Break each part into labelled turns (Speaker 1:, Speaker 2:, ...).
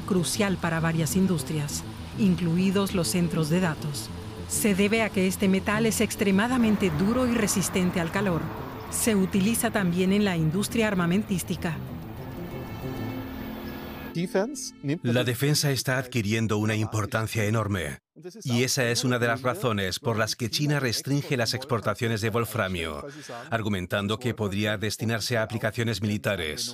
Speaker 1: crucial para varias industrias, incluidos los centros de datos. Se debe a que este metal es extremadamente duro y resistente al calor. Se utiliza también en la industria armamentística.
Speaker 2: La defensa está adquiriendo una importancia enorme. Y esa es una de las razones por las que China restringe las exportaciones de wolframio, argumentando que podría destinarse a aplicaciones militares.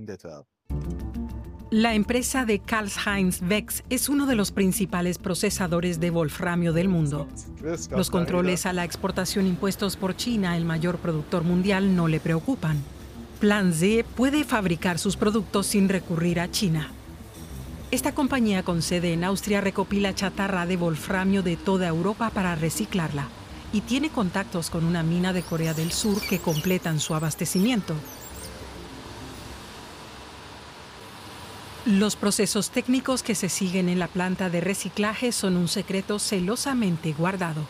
Speaker 1: La empresa de Karlheinz Wex es uno de los principales procesadores de wolframio del mundo. Los controles a la exportación impuestos por China, el mayor productor mundial, no le preocupan. Plan Z puede fabricar sus productos sin recurrir a China. Esta compañía con sede en Austria recopila chatarra de wolframio de toda Europa para reciclarla y tiene contactos con una mina de Corea del Sur que completan su abastecimiento. Los procesos técnicos que se siguen en la planta de reciclaje son un secreto celosamente guardado.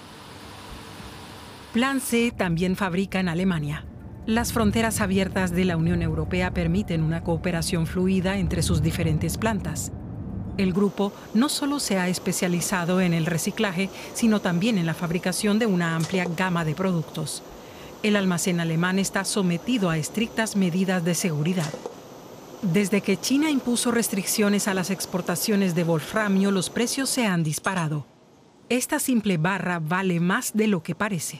Speaker 1: Plan Z también fabrica en Alemania. Las fronteras abiertas de la Unión Europea permiten una cooperación fluida entre sus diferentes plantas. El grupo no solo se ha especializado en el reciclaje, sino también en la fabricación de una amplia gama de productos. El almacén alemán está sometido a estrictas medidas de seguridad. Desde que China impuso restricciones a las exportaciones de wolframio, los precios se han disparado. Esta simple barra vale más de lo que parece.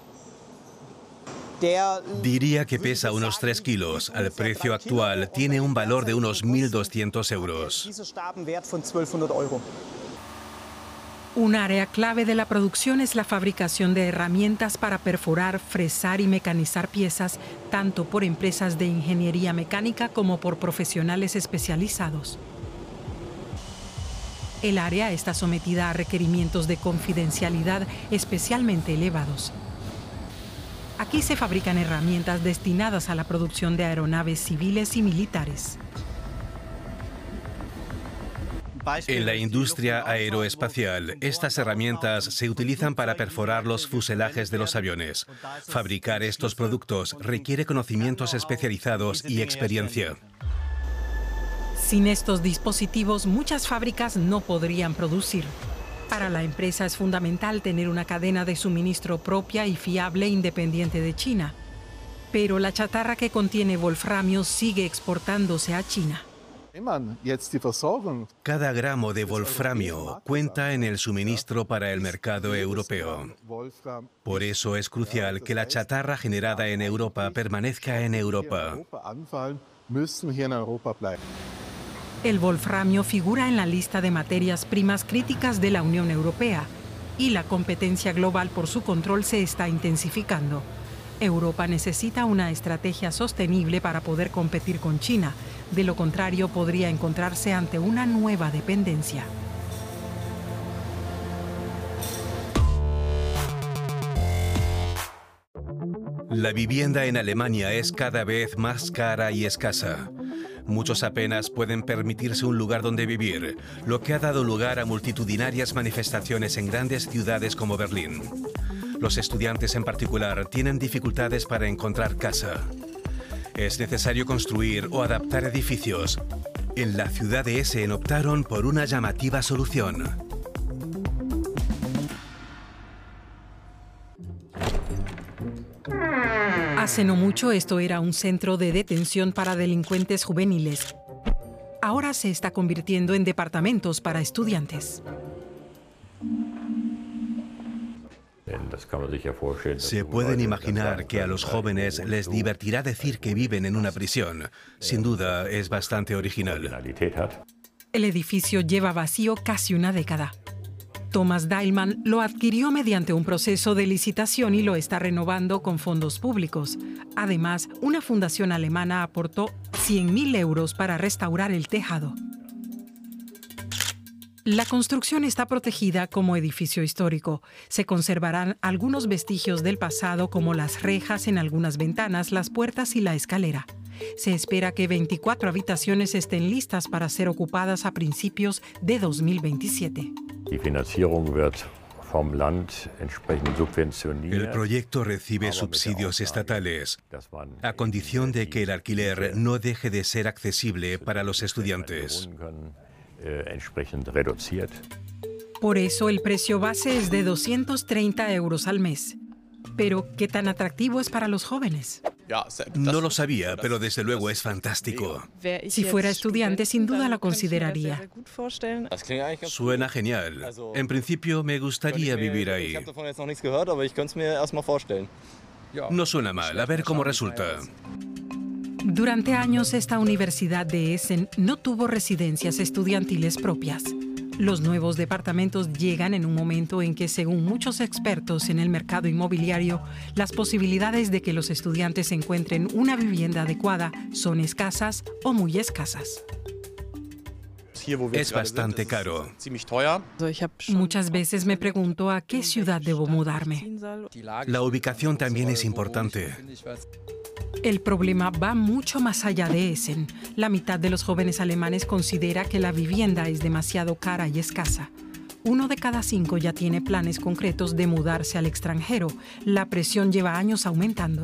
Speaker 2: Diría que pesa unos 3 kilos. Al precio actual tiene un valor de unos 1.200 euros.
Speaker 1: Un área clave de la producción es la fabricación de herramientas para perforar, fresar y mecanizar piezas, tanto por empresas de ingeniería mecánica como por profesionales especializados. El área está sometida a requerimientos de confidencialidad especialmente elevados. Aquí se fabrican herramientas destinadas a la producción de aeronaves civiles y militares.
Speaker 2: En la industria aeroespacial, estas herramientas se utilizan para perforar los fuselajes de los aviones. Fabricar estos productos requiere conocimientos especializados y experiencia.
Speaker 1: Sin estos dispositivos, muchas fábricas no podrían producir. Para la empresa es fundamental tener una cadena de suministro propia y fiable independiente de China. Pero la chatarra que contiene wolframio sigue exportándose a China.
Speaker 2: Cada gramo de wolframio cuenta en el suministro para el mercado europeo. Por eso es crucial que la chatarra generada en Europa permanezca en Europa.
Speaker 1: El wolframio figura en la lista de materias primas críticas de la Unión Europea y la competencia global por su control se está intensificando. Europa necesita una estrategia sostenible para poder competir con China. De lo contrario, podría encontrarse ante una nueva dependencia.
Speaker 2: La vivienda en Alemania es cada vez más cara y escasa. Muchos apenas pueden permitirse un lugar donde vivir, lo que ha dado lugar a multitudinarias manifestaciones en grandes ciudades como Berlín. Los estudiantes en particular tienen dificultades para encontrar casa. Es necesario construir o adaptar edificios. En la ciudad de Essen optaron por una llamativa solución.
Speaker 1: Hace no mucho esto era un centro de detención para delincuentes juveniles. Ahora se está convirtiendo en departamentos para estudiantes.
Speaker 2: Se pueden imaginar que a los jóvenes les divertirá decir que viven en una prisión. Sin duda, es bastante original.
Speaker 1: El edificio lleva vacío casi una década. Thomas Dahlmann lo adquirió mediante un proceso de licitación y lo está renovando con fondos públicos. Además, una fundación alemana aportó 100.000 euros para restaurar el tejado. La construcción está protegida como edificio histórico. Se conservarán algunos vestigios del pasado como las rejas en algunas ventanas, las puertas y la escalera. Se espera que 24 habitaciones estén listas para ser ocupadas a principios de 2027.
Speaker 2: El proyecto recibe subsidios estatales, a condición de que el alquiler no deje de ser accesible para los estudiantes.
Speaker 3: entsprechend reduziert.
Speaker 1: Por eso el precio base es de 230 euros al mes. Pero, ¿qué tan atractivo es para los jóvenes?
Speaker 2: No lo sabía, pero desde luego es fantástico.
Speaker 1: Si fuera estudiante, sin duda la consideraría.
Speaker 2: Suena genial. En principio, me gustaría vivir ahí. No suena mal, a ver cómo resulta.
Speaker 1: Durante años, esta Universidad de Essen no tuvo residencias estudiantiles propias. Los nuevos departamentos llegan en un momento en que, según muchos expertos en el mercado inmobiliario, las posibilidades de que los estudiantes encuentren una vivienda adecuada son escasas o muy escasas.
Speaker 2: Es bastante caro.
Speaker 1: Muchas veces me pregunto a qué ciudad debo mudarme.
Speaker 2: La ubicación también es importante.
Speaker 1: El problema va mucho más allá de Essen. La mitad de los jóvenes alemanes considera que la vivienda es demasiado cara y escasa. 1 de cada 5 ya tiene planes concretos de mudarse al extranjero. La presión lleva años aumentando.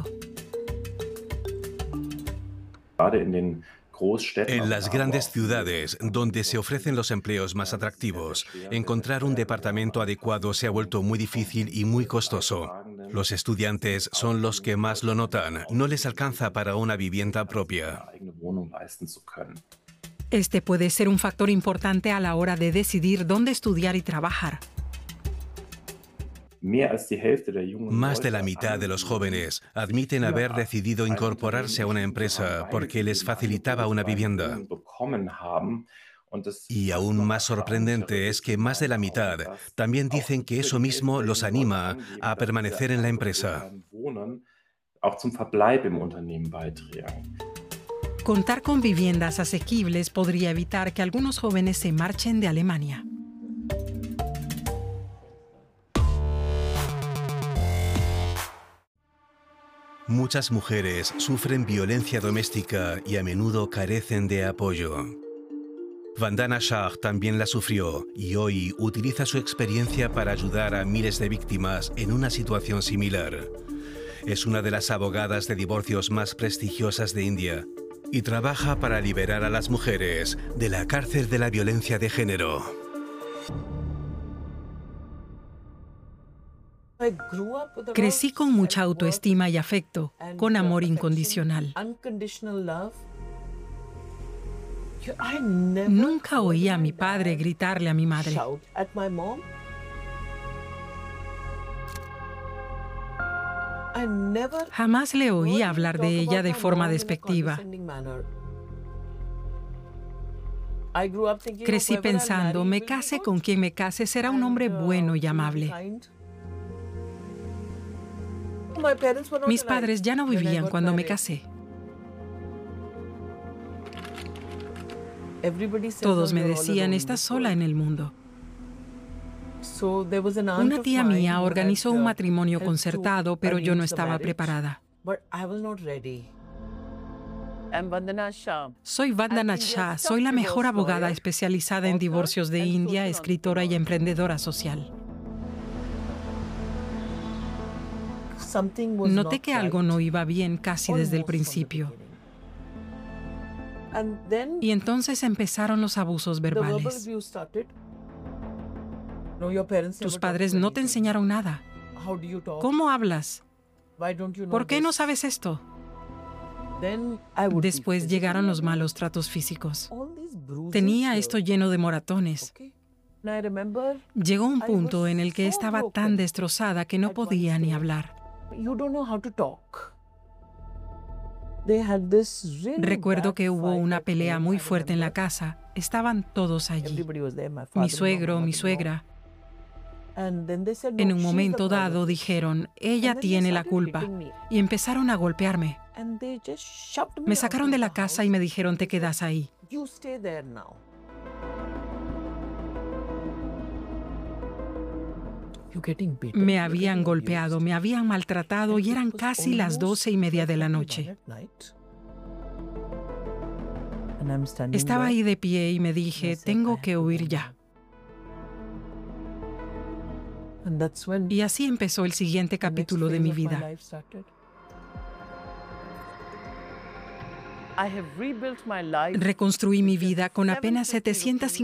Speaker 2: En las grandes ciudades, donde se ofrecen los empleos más atractivos, encontrar un departamento adecuado se ha vuelto muy difícil y muy costoso. Los estudiantes son los que más lo notan. No les alcanza para una vivienda propia.
Speaker 1: Este puede ser un factor importante a la hora de decidir dónde estudiar y trabajar.
Speaker 2: Más de la mitad de los jóvenes admiten haber decidido incorporarse a una empresa porque les facilitaba una vivienda. Y aún más sorprendente es que más de la mitad también dicen que eso mismo los anima a permanecer en la empresa.
Speaker 1: Contar con viviendas asequibles podría evitar que algunos jóvenes se marchen de Alemania.
Speaker 2: Muchas mujeres sufren violencia doméstica y a menudo carecen de apoyo. Vandana Shah también la sufrió y hoy utiliza su experiencia para ayudar a miles de víctimas en una situación similar. Es una de las abogadas de divorcios más prestigiosas de India y trabaja para liberar a las mujeres de la cárcel de la violencia de género.
Speaker 1: Crecí con mucha autoestima y afecto, con amor incondicional. Nunca oí a mi padre gritarle a mi madre. Jamás le oí hablar de ella de forma despectiva. Crecí pensando, me case con quien me case, será un hombre bueno y amable. Mis padres ya no vivían cuando me casé. Todos me decían, estás sola en el mundo. Una tía mía organizó un matrimonio concertado, pero yo no estaba preparada. Soy Vandana Shah, soy la mejor abogada especializada en divorcios de India, escritora y emprendedora social. Noté que algo no iba bien casi desde el principio. Y entonces empezaron los abusos verbales. Tus padres no te enseñaron nada. ¿Cómo hablas? ¿Por qué no sabes esto? Después llegaron los malos tratos físicos. Tenía esto lleno de moratones. Llegó un punto en el que estaba tan destrozada que no podía ni hablar. Recuerdo que hubo una pelea muy fuerte en la casa. Estaban todos allí. Mi suegro, mi suegra. En un momento dado dijeron, ella tiene la culpa, y empezaron a golpearme. Me sacaron de la casa y me dijeron, te quedas ahí. Me habían golpeado, me habían maltratado y eran casi las 12:30 de la noche. Estaba ahí de pie y me dije, tengo que huir ya. Y así empezó el siguiente capítulo de mi vida. Reconstruí mi vida con apenas 750